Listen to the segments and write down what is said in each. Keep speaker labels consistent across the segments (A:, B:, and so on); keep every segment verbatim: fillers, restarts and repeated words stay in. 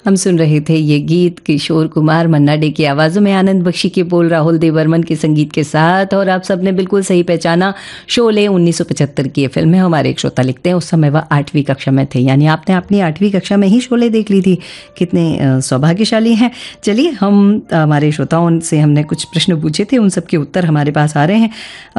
A: हम सुन रहे थे ये गीत किशोर कुमार मन्ना डे की आवाज़ों में, आनंद बख्शी के बोल, राहुल देवर्मन के संगीत के साथ। और आप सबने बिल्कुल सही पहचाना, शोले उन्नीस सौ पचहत्तर की ये फिल्म है। हमारे एक श्रोता लिखते हैं उस समय वह आठवीं कक्षा में थे, यानी आपने अपनी आठवीं कक्षा में ही शोले देख ली थी। कितने सौभाग्यशाली हैं। चलिए, हम हमारे श्रोताओं से हमने कुछ प्रश्न पूछे थे, उन सब के उत्तर हमारे पास आ रहे हैं।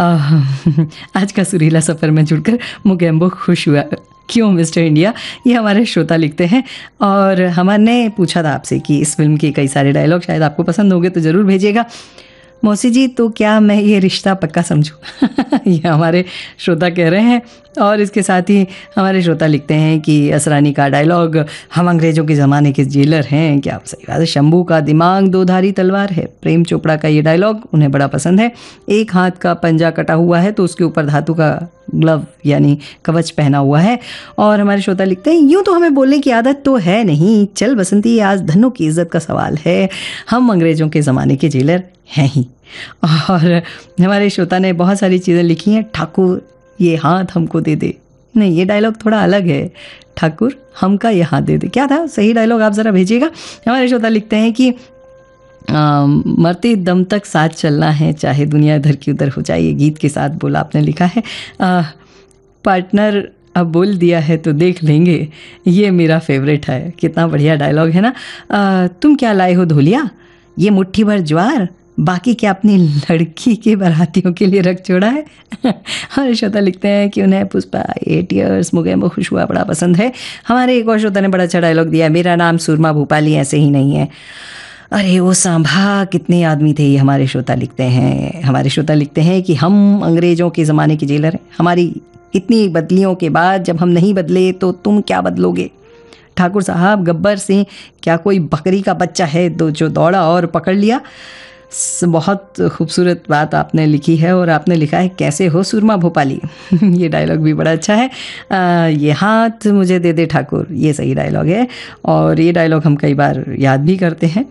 A: आज का सुरीला सफ़र में जुड़कर मुगेम्बो खुश हुआ। क्यों मिस्टर इंडिया, ये हमारे श्रोता लिखते हैं। और हमने पूछा था आपसे कि इस फिल्म के कई सारे डायलॉग शायद आपको पसंद होंगे, तो ज़रूर भेजिएगा। मौसी जी, तो क्या मैं ये रिश्ता पक्का समझूं? ये हमारे श्रोता कह रहे हैं। और इसके साथ ही हमारे श्रोता लिखते हैं कि असरानी का डायलॉग, हम अंग्रेज़ों के ज़माने के जेलर हैं। क्या सही बात है। शंभू का दिमाग दो धारी तलवार है। प्रेम चोपड़ा का ये डायलॉग उन्हें बड़ा पसंद है। एक हाथ का पंजा कटा हुआ है तो उसके ऊपर धातु का ग्लव यानी कवच पहना हुआ है। और हमारे श्रोता लिखते हैं, यूँ तो हमें बोलने की आदत तो है नहीं, चल बसंती आज धनों की इज्जत का सवाल है, हम अंग्रेज़ों के ज़माने के जेलर हैं ही। और हमारे श्रोता ने बहुत सारी चीज़ें लिखी हैं। ठाकुर ये हाथ हमको दे दे, नहीं ये डायलॉग थोड़ा अलग है। ठाकुर हमका ये हाथ दे दे, क्या था सही डायलॉग, आप ज़रा भेजिएगा। हमारे श्रोता लिखते हैं कि आ, मरते दम तक साथ चलना है, चाहे दुनिया इधर की उधर हो जाए। ये गीत के साथ बोला आपने लिखा है। आ, पार्टनर अब बोल दिया है तो देख लेंगे, ये मेरा फेवरेट है। कितना बढ़िया डायलॉग है ना। आ, तुम क्या लाए हो धोलिया, ये मुट्ठी भर ज्वार, बाकी क्या अपनी लड़की के बारातियों के लिए रख छोड़ा है। हमारे श्रोता लिखते हैं कि उन्हें पुष्पा एट ईयर्स मुगेम्बो खुश हुआ बड़ा पसंद है। हमारे एक और श्रोता ने बड़ा अच्छा डायलॉग दिया, मेरा नाम सुरमा भूपाली ऐसे ही नहीं है। अरे वो सांभा कितने आदमी थे, ये हमारे श्रोता लिखते हैं। हमारे श्रोता लिखते हैं कि हम अंग्रेज़ों के ज़माने के जेलर हैं। हमारी इतनी बदलियों के बाद जब हम नहीं बदले तो तुम क्या बदलोगे। ठाकुर साहब, गब्बर सिंह क्या कोई बकरी का बच्चा है दो जो दौड़ा और पकड़ लिया। बहुत खूबसूरत बात आपने लिखी है। और आपने लिखा है, कैसे हो सुरमा भोपाली। ये डायलॉग भी बड़ा अच्छा है। आ, ये हाथ मुझे दे दे ठाकुर, ये सही डायलॉग है। और ये डायलॉग हम कई बार याद भी करते हैं।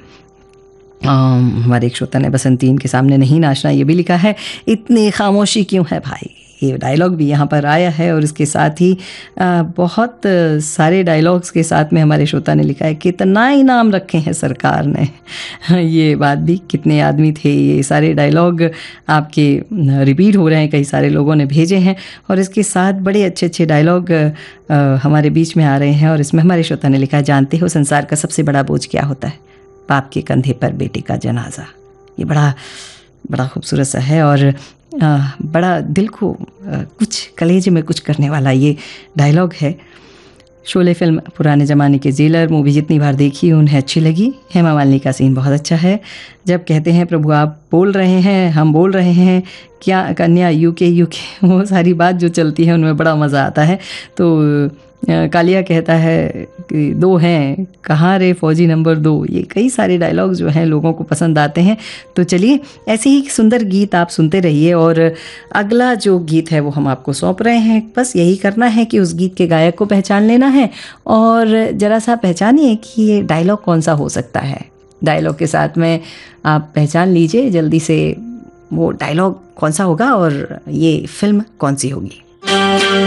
A: हमारे एक श्रोता ने बसंतीन के सामने नहीं नाचना, ये भी लिखा है। इतनी खामोशी क्यों है भाई, ये डायलॉग भी यहाँ पर आया है। और इसके साथ ही आ, बहुत सारे डायलॉग्स के साथ में हमारे श्रोता ने लिखा है, कितना इनाम रखे हैं सरकार ने। ये बात भी, कितने आदमी थे, ये सारे डायलॉग आपके रिपीट हो रहे हैं, कई सारे लोगों ने भेजे हैं। और इसके साथ बड़े अच्छे अच्छे डायलॉग हमारे बीच में आ रहे हैं। और इसमें हमारे श्रोता ने लिखा है, जानते हो संसार का सबसे बड़ा बोझ क्या होता है, बाप के कंधे पर बेटे का जनाजा। ये बड़ा बड़ा खूबसूरत सा है और आ, बड़ा दिल को आ, कुछ कलेजे में कुछ करने वाला ये डायलॉग है। शोले फिल्म पुराने ज़माने के जेलर मूवी जितनी बार देखी उन्हें अच्छी लगी। हेमा मालिनी का सीन बहुत अच्छा है, जब कहते हैं प्रभु आप बोल रहे हैं हम बोल रहे हैं, क्या कन्या यूके यूके, वो सारी बात जो चलती है उनमें बड़ा मज़ा आता है। तो कालिया कहता है कि दो हैं, कहाँ रे फौजी नंबर दो। ये कई सारे डायलॉग जो हैं लोगों को पसंद आते हैं। तो चलिए, ऐसे ही सुंदर गीत आप सुनते रहिए। और अगला जो गीत है वो हम आपको सौंप रहे हैं। बस यही करना है कि उस गीत के गायक को पहचान लेना है और ज़रा सा पहचानिए कि ये डायलॉग कौन सा हो सकता है। डायलॉग के साथ में आप पहचान लीजिए जल्दी से वो डायलॉग कौन सा होगा और ये फिल्म कौन सी होगी।